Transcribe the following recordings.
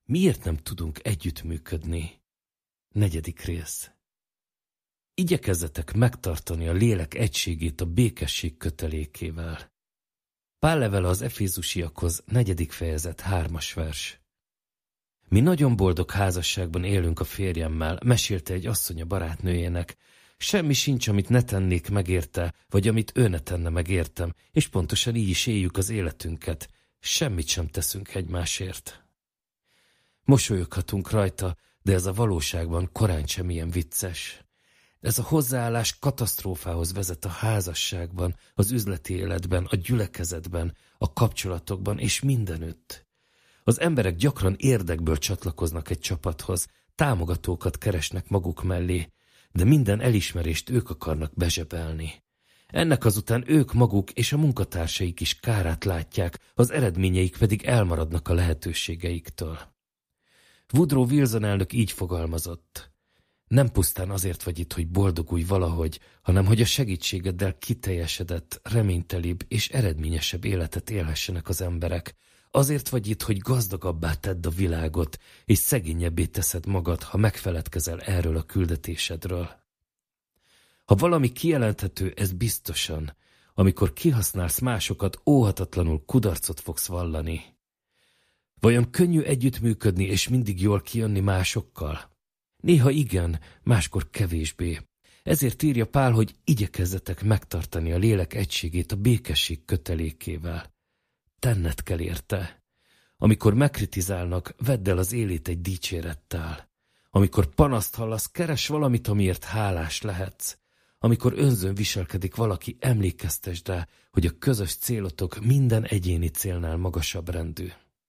Miért nem tudunk együttműködni? 4. rész. Igyekezzetek megtartani a lélek egységét a békesség kötelékével. Pál levele az Efézusiakhoz, 4. fejezet, 3. vers. Mi nagyon boldog házasságban élünk a férjemmel, mesélte egy asszony a barátnőjének. Semmi sincs, amit ne tennék meg érte, vagy amit ő ne tenne meg értem, és pontosan így is éljük az életünket. Semmit sem teszünk egymásért. Mosolyoghatunk rajta, de ez a valóságban korán sem ilyen vicces. Ez a hozzáállás katasztrófához vezet a házasságban, az üzleti életben, a gyülekezetben, a kapcsolatokban és mindenütt. Az emberek gyakran érdekből csatlakoznak egy csapathoz, támogatókat keresnek maguk mellé, de minden elismerést ők akarnak bezsebelni. Ennek azután ők maguk és a munkatársaik is kárát látják, az eredményeik pedig elmaradnak a lehetőségeiktől. Woodrow Wilson elnök így fogalmazott: nem pusztán azért vagy itt, hogy boldogulj valahogy, hanem hogy a segítségeddel kiteljesedett, reménytelibb és eredményesebb életet élhessenek az emberek. Azért vagy itt, hogy gazdagabbá tedd a világot, és szegényebbé teszed magad, ha megfeledkezel erről a küldetésedről. Ha valami kijelenthető, ez biztosan, amikor kihasználsz másokat, óhatatlanul kudarcot fogsz vallani. Vajon könnyű együttműködni és mindig jól kijönni másokkal? Néha igen, máskor kevésbé. Ezért írja Pál, hogy igyekezzetek megtartani a lélek egységét a békesség kötelékével. Tenned kell érte. Amikor megkritizálnak, vedd el az élét egy dicsérettel. Amikor panaszt hallasz, keres valamit, amiért hálás lehetsz. Amikor önzőn viselkedik valaki, emlékeztesd rá, hogy a közös célotok minden egyéni célnál magasabb rendű.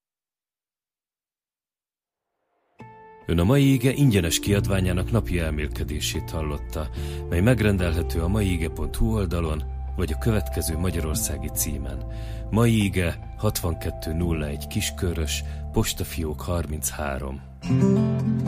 Ön a Mai Ige ingyenes kiadványának napi elmélkedését hallotta, mely megrendelhető a maiige.hu oldalon, vagy a következő magyarországi címen. Mai Ige 6201 Kiskörös, postafiók 33.